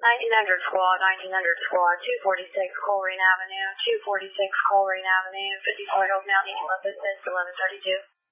1900 squad, 1900 squad, 246 Coleraine Avenue, 246 Coleraine Avenue, 54 Hills Mountain, East Memphis, 1132.